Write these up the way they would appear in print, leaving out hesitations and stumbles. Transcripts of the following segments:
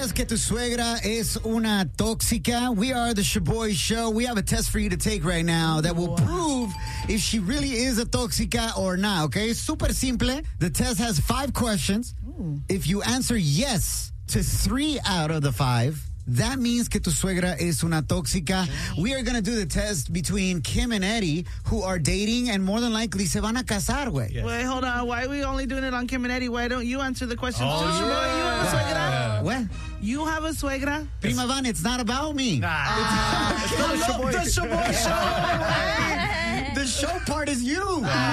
¿Sabías que tu suegra es una tóxica? We are the Shaboy Show. We have a test for you to take right now that will prove if she really is a tóxica or not, okay? Super simple. The test has 5 questions. If you answer yes to 3 out of the 5, that means que tu suegra es una tóxica. We are going to do the test between Kim and Eddie, who are dating and more than likely se van a casar, güey. Yes. Wait, hold on. Why are we only doing it on Kim and Eddie? Why don't you answer the question too? Yeah. You have a suegra? What? You have a suegra? Prima Van, it's not about me. The Shaboy Show. The show part is you.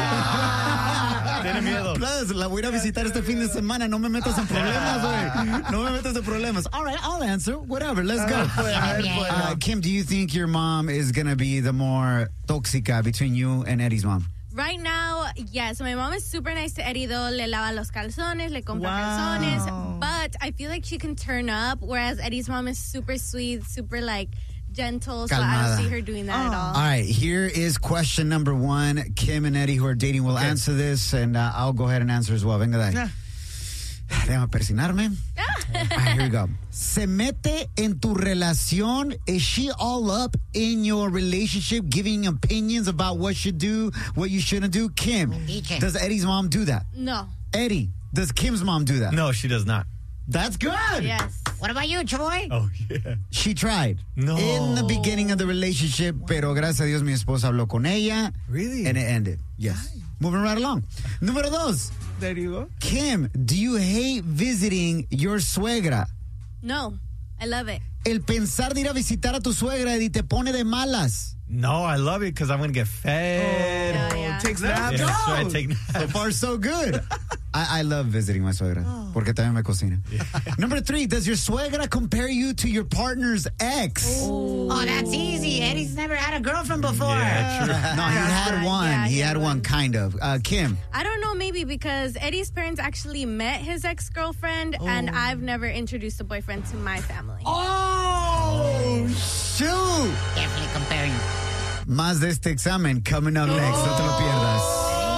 Tiene miedo. Plus, la voy a ir a visitar este fin de semana. No me metas en problemas, güey. No me metas en problemas. All right, I'll answer. Whatever, let's go. Kim, do you think your mom is going to be the more tóxica between you and Eddie's mom? Right now, yes. My mom is super nice to Eddie, though. Le lava los calzones, le compra calzones. But I feel like she can turn up, whereas Eddie's mom is super sweet, super, like, gentle. So I Calmada. don't see her doing that at all. All right, here is question number 1. Kim and Eddie, who are dating, will answer this, and I'll go ahead and answer as well. Venga de ahí. Déjame persinarme. All right, here we go. Se mete en tu relación. Is she all up in your relationship, giving opinions about what you do, what you shouldn't do? Kim, does Eddie's mom do that? No. Eddie, does Kim's mom do that? No, she does not. That's good. Yes. What about you, Choy? Oh, yeah. She tried. No. In the beginning of the relationship, pero gracias a Dios mi esposa habló con ella. Really? And it ended. Yes. Moving right along. Número 2. There you go. Kim, do you hate visiting your suegra? No. I love it. El pensar de ir a visitar a tu suegra, Eddie, te pone de malas. No, I love it because I'm going to get fed. Yeah. Takes naps. Yeah, that's right, take naps. So far, so good. I love visiting my suegra porque también me cocina. Number 3, does your suegra compare you to your partner's ex? Oh, that's easy. Eddie's never had a girlfriend before. Yeah, true. No, he had one. Yeah, he had one, kind of. Kim. I don't know, maybe because Eddie's parents actually met his ex-girlfriend, and I've never introduced a boyfriend to my family. Oh, shoot. Definitely comparing. Más de este examen coming up next. No te lo pierdas.